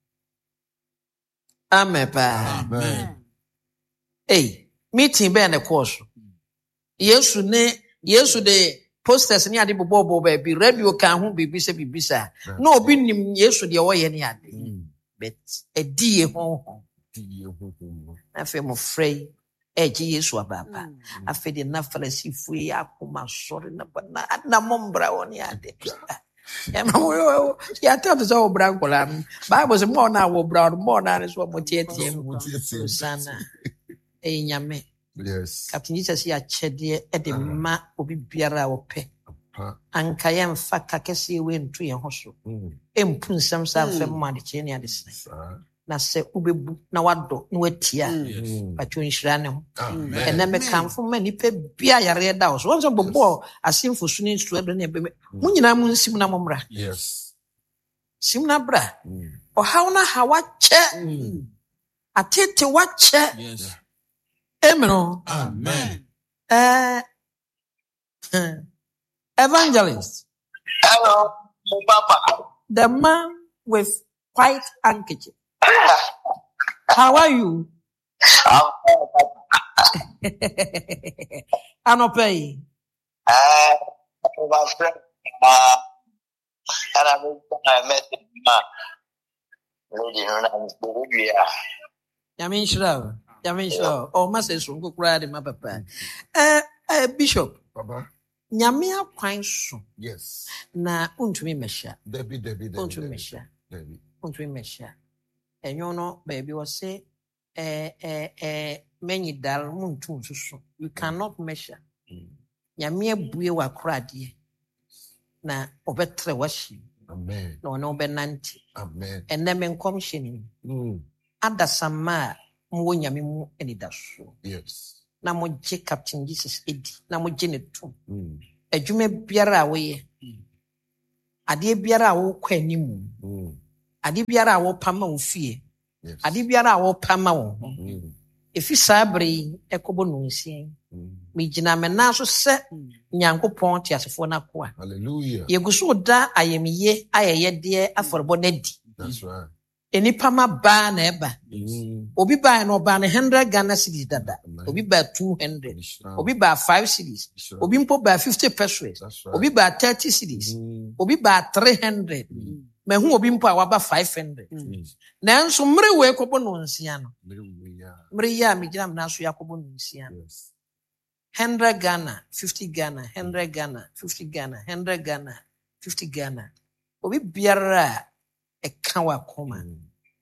[SPEAKER 2] amen pa
[SPEAKER 3] Amen.
[SPEAKER 2] ei meeting bɛn ne course Yesu ne Yesu de posters ne ade bobɔbɔ ba bi radio kan ho bibi sɛ bibi sa na obi nim Yesu de ɔyɛ ne ade
[SPEAKER 3] Mm.
[SPEAKER 2] but edi ye ho
[SPEAKER 3] Di ye ho ho ho.
[SPEAKER 2] afei mo frɛ ɛgye Yesu ababa afei de na Farisifo yi akoma sɔre na ba na na mombra wɔ ne ade ya ma wo ya ta to so bra nkola no Bible sɛ mo na wo bra no mo na ne so mo tietie no
[SPEAKER 3] Mo tie tie.
[SPEAKER 2] Hosanna ɛyɛ nyame
[SPEAKER 3] Yes.
[SPEAKER 2] Captain Jesus ya kyɛdeɛ ɛde ma obi biara a wɔpɛ
[SPEAKER 3] Ha.
[SPEAKER 2] anka yɛmfa ka kɛseɛ wei nto yɛn ho so
[SPEAKER 3] Mm.
[SPEAKER 2] ɛmpu nsɛm saa mfɛ mu adekyee ne adesene
[SPEAKER 3] Sa.
[SPEAKER 2] na sɛ wobɛbu na wadɔ na watia
[SPEAKER 3] Mm.
[SPEAKER 2] patwo nhyira ne ho
[SPEAKER 3] Amen.
[SPEAKER 2] ɛnɛ mekamfo ma nnipa bia yareɛ da wo so wɔn sɛ bɔbɔɔ asemfo so ne nsuo ɛbɛ ne ɛbɛmɛ mo nyinaa mo nsim na mommra
[SPEAKER 3] Yes.
[SPEAKER 2] sim na bra
[SPEAKER 3] Mm.
[SPEAKER 2] Ɔhaw na ha wakyɛ. Atete wakyɛ.
[SPEAKER 1] Yes.
[SPEAKER 2] Amen.
[SPEAKER 1] Amen.
[SPEAKER 2] Uh, evangelist.
[SPEAKER 4] Hello, Papa.
[SPEAKER 2] The man with white handkerchief. How are you?
[SPEAKER 4] I'm fine, Papa.
[SPEAKER 2] I'm not paying.
[SPEAKER 4] Uh, my friend, uh, and I'm I met him, uh, lady, you know, I'm still with you.
[SPEAKER 2] Yamin Shroud. Yamin Shroud. Oh, Master Sungo cried my papa. Uh, uh, Bishop.
[SPEAKER 3] Papa.
[SPEAKER 2] Nyamia kwanso.
[SPEAKER 3] Yes.
[SPEAKER 2] Na untumi mesha.
[SPEAKER 3] Debbie, Debbie, Debbie.
[SPEAKER 2] Untumi mesha.
[SPEAKER 3] Debbie.
[SPEAKER 2] Untumi mesha. Enyo no baby was say eh eh eh many dal muntu susu. You cannot measure. Nyamia buye wa krade. Na obetre washi.
[SPEAKER 3] Amen.
[SPEAKER 2] Na ono benanti.
[SPEAKER 3] Amen.
[SPEAKER 2] Enne men commission.
[SPEAKER 3] Mm.
[SPEAKER 2] Adasama mwo nyame mu enidaso.
[SPEAKER 3] Yes.
[SPEAKER 2] Na mo je Captain Jesus edi. Na mo je ne to.
[SPEAKER 3] Mm.
[SPEAKER 2] Adwuma biara a wo ye. Ade biara a wo kwa animu.
[SPEAKER 3] Mm.
[SPEAKER 2] Ade biara a wo pama wo fie.
[SPEAKER 3] Yes.
[SPEAKER 2] Ade biara a wo pama wo.
[SPEAKER 3] Mm.
[SPEAKER 2] Efi sabre ekobo no nsie.
[SPEAKER 3] Mm.
[SPEAKER 2] Me gina me na so se Nyankopɔn te asefo na ko a.
[SPEAKER 3] Hallelujah.
[SPEAKER 2] Yeguso da ayemiye ayeye de aforbo na di.
[SPEAKER 3] That's right.
[SPEAKER 2] Enipa ma ba na eba.
[SPEAKER 3] Mm.
[SPEAKER 2] Obi ba no ba na one hundred Ghana cedis dada.
[SPEAKER 3] Amen.
[SPEAKER 2] Obi ba two hundred.
[SPEAKER 3] Sure.
[SPEAKER 2] Obi ba five cedis.
[SPEAKER 3] Sure.
[SPEAKER 2] Obi mpo ba fifty pesos.
[SPEAKER 3] That's right.
[SPEAKER 2] Obi ba thirty cedis.
[SPEAKER 3] Mm.
[SPEAKER 2] Obi ba three hundred. Mehu obi mpo a waba five hundred.
[SPEAKER 3] Mm.
[SPEAKER 2] Nanso mre we kobo no nsia no.
[SPEAKER 3] Hallelujah.
[SPEAKER 2] Mre ya me gina me na so yakobo no nsia no.
[SPEAKER 3] Yes.
[SPEAKER 2] one hundred Ghana, fifty Ghana, one hundred Ghana, fifty Ghana, one hundred Ghana, fifty Ghana. Obi biara e ka wa koma.
[SPEAKER 3] Mm.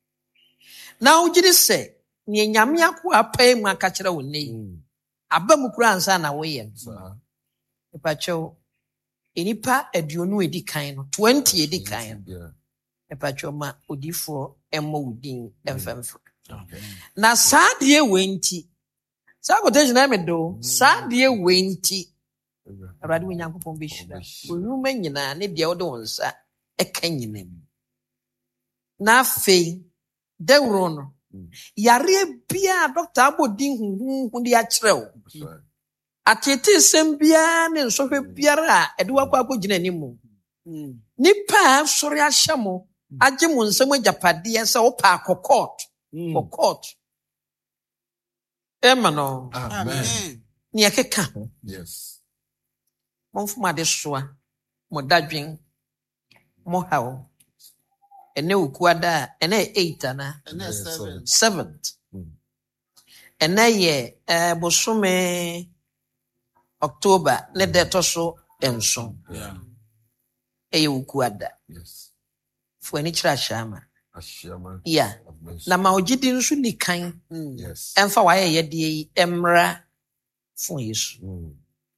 [SPEAKER 2] Na ugiri se ni nyame akwa apai mu aka kire wo nei.
[SPEAKER 3] Mm.
[SPEAKER 2] Aba mu kura ansa na wo ye.
[SPEAKER 3] Sir.
[SPEAKER 2] Epa chew enipa aduonu edi kan no twenty edi kan no.
[SPEAKER 3] Yeah.
[SPEAKER 2] Epa chew ma odifo emmo udin emfemfo.
[SPEAKER 3] Okay.
[SPEAKER 2] Na saa de wenti. Saa quotation na me do. Saa de wenti. Awurade wo Nyankopɔn be hyira. Ohuma nyina ne de wo de wonsa eka nyina mu. Na afei dewro no. Yare bia Doctor Abodin huhu hu de akyerɛw.
[SPEAKER 3] That's right.
[SPEAKER 2] Atete sem bia ne nsohwe biara a ede wakɔ akɔgyina nimu. Nipa sori ahyɛ mo agye mo nsɛm agyapade sɛ wo pa akɔkɔt. Kɔkɔt. Emano.
[SPEAKER 3] Amen.
[SPEAKER 2] Ni ekeka ho.
[SPEAKER 3] Yes.
[SPEAKER 2] Monfuma de soa. Mo dadwen. Mo hawo. Ene ukuada ene eight ana.
[SPEAKER 3] Ene seven.
[SPEAKER 2] Seventh.
[SPEAKER 3] Mm.
[SPEAKER 2] Ene ye eh bosome October ne de to so enso.
[SPEAKER 3] Yeah.
[SPEAKER 2] Eye ukuada.
[SPEAKER 3] Yes.
[SPEAKER 2] Fu ani kira shama.
[SPEAKER 3] Ashama.
[SPEAKER 2] Yeah. Na ma ogidi nso ni kan.
[SPEAKER 3] Yes.
[SPEAKER 2] Emfa wa ye de yi emra fun Yesu.
[SPEAKER 3] Mm.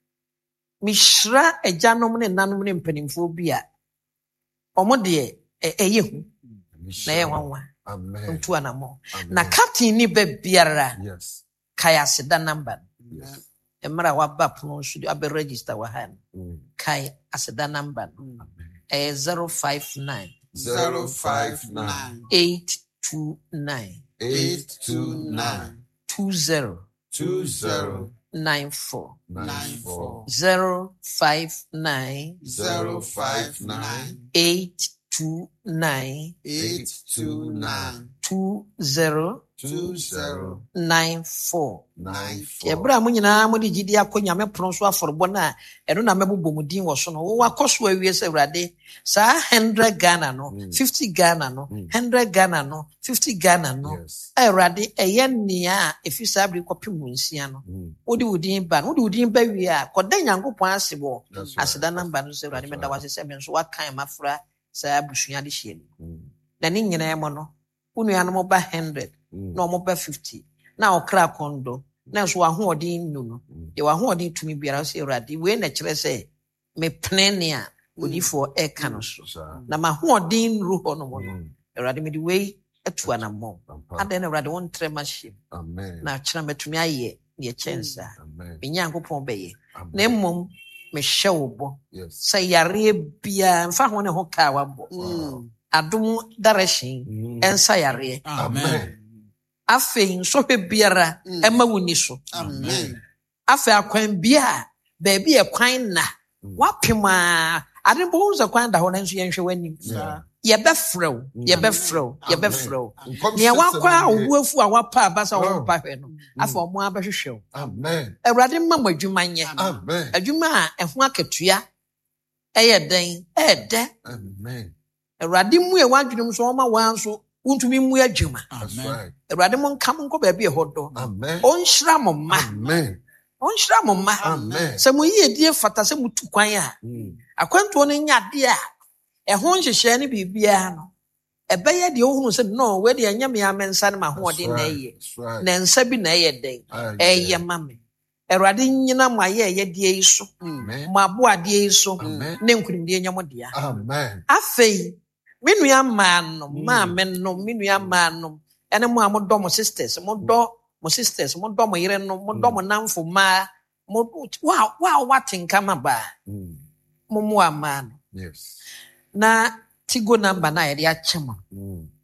[SPEAKER 2] Mishra ejanom ne nanom ne mpanimfo bi a omo de eye hu na ye wanwa.
[SPEAKER 3] Amen.
[SPEAKER 2] Ntu anamo.
[SPEAKER 3] Amen.
[SPEAKER 2] Na captain ni be biara
[SPEAKER 3] Yes.
[SPEAKER 2] kaya aseda number.
[SPEAKER 3] Yes.
[SPEAKER 2] Emra wa ba pon so de abe register wa han.
[SPEAKER 3] Mm.
[SPEAKER 2] Kai aseda number.
[SPEAKER 3] Amen.
[SPEAKER 2] Eh zero five nine
[SPEAKER 3] Zero five nine
[SPEAKER 2] eight two nine
[SPEAKER 3] eight two nine
[SPEAKER 2] two zero
[SPEAKER 3] two zero
[SPEAKER 2] nine four.
[SPEAKER 3] nine four
[SPEAKER 2] Zero five nine
[SPEAKER 3] zero five nine
[SPEAKER 2] eight two nine
[SPEAKER 3] eight two nine
[SPEAKER 2] two zero
[SPEAKER 3] two zero
[SPEAKER 2] nine four.
[SPEAKER 3] nine four.
[SPEAKER 2] Ebra mu nyina mo de gidi akonya me pron so aforbo na eno na mebobɔ mu din wo so no wo akoso awie se Awurade sa one hundred Ghana no fifty Ghana no one hundred Ghana no fifty Ghana no
[SPEAKER 3] Yes.
[SPEAKER 2] Awurade eye nea efi sabri kopim nsia no
[SPEAKER 3] Mm.
[SPEAKER 2] wo de wudin ba no wo de wudin ba wie a koda Nyankopɔn asebo
[SPEAKER 3] That's right.
[SPEAKER 2] aseda namba no se Awurade meda wase se me so wakan mafra sa abusua de hye
[SPEAKER 3] Mm.
[SPEAKER 2] na ne nyina mo no unu anu mo ba one hundred
[SPEAKER 3] Mm.
[SPEAKER 2] na mo ba fifty na okra kondo na so ahoɔden nu no ye ahoɔden tumi biara se Awurade we na kyerɛ sɛ me pene a odifo e ka no so
[SPEAKER 3] Sir.
[SPEAKER 2] na ma ahoɔden ru hɔ no mo no
[SPEAKER 3] Mm.
[SPEAKER 2] Awurade me de we atu anamɔ
[SPEAKER 3] Ampa.
[SPEAKER 2] adan na Awurade won tre ma hye
[SPEAKER 3] Amen.
[SPEAKER 2] na kyerɛ metumi ayɛ ne kyɛnsa
[SPEAKER 3] Amen.
[SPEAKER 2] me Nyankopɔn bɛyɛ
[SPEAKER 3] Amen.
[SPEAKER 2] na mmom me hyɛ wo bɔ
[SPEAKER 3] Yes.
[SPEAKER 2] sɛ yare bia mfa ho ne ho ka wabɔ
[SPEAKER 3] Wow.
[SPEAKER 2] adom direction ensa yare
[SPEAKER 1] Amen.
[SPEAKER 2] afei nsɔhwɛ biara ɛma wuni so
[SPEAKER 3] Amen.
[SPEAKER 2] afei akwan bia baabi yɛ kwan na wapem a ade mpo wo sɛ kwan da hɔ no nso yɛnhwɛ w'anim yɛbɛfrɛ wo yɛbɛfrɛ wo yɛbɛfrɛ wo nea wakɔ a owuo afu a wapa aba sɛ wɔmpa hwɛ no afei ɔmo abɛhwehwɛ wo
[SPEAKER 3] Amen.
[SPEAKER 2] awurade mma mo adwuma nyɛ
[SPEAKER 3] Amen.
[SPEAKER 2] adwuma a ɛho akatua ɛyɛ dɛn ɛɛdɛ
[SPEAKER 3] Amen.
[SPEAKER 2] awurade mu a wadwene mu so ɔma waa nso wontumi mu adwuma
[SPEAKER 3] That's right.
[SPEAKER 2] awurade mo nka mo nkɔ baabi ɛhɔ dɔ
[SPEAKER 3] Amen.
[SPEAKER 2] ɔnhyira mo mma
[SPEAKER 3] Amen.
[SPEAKER 2] ɔnhyira mo mma
[SPEAKER 3] Amen.
[SPEAKER 2] sɛ mo yie die fata sɛ mo tu kwan a akwantuo no nya adeɛ a ɛho nhyehyɛ ne biribiara no ɛbɛyɛ deɛ wohunu sɛ no wɛde ɛnyɛ me amensa ne mahoɔden na ɛyɛ
[SPEAKER 3] That's right.
[SPEAKER 2] na nsa bi na ɛyɛ dɛn ɛyɛ ma me awurade nyina mo ayɛ ɛyɛ deɛ yi so
[SPEAKER 3] Amen.
[SPEAKER 2] mo aboadeɛ yi so
[SPEAKER 3] Amen.
[SPEAKER 2] ne nkonimdie nyɛ mo dea
[SPEAKER 3] Amen.
[SPEAKER 2] afei me nua maanom maame nom me nua maanom ɛne mo a modɔ mo sisters modɔ mo sisters modɔ mo yerenom modɔ mo namfo mmaa mo wa wa watenka ma ba mo mo ama no
[SPEAKER 3] Yes.
[SPEAKER 2] na tigo number na yɛde akyɛ mo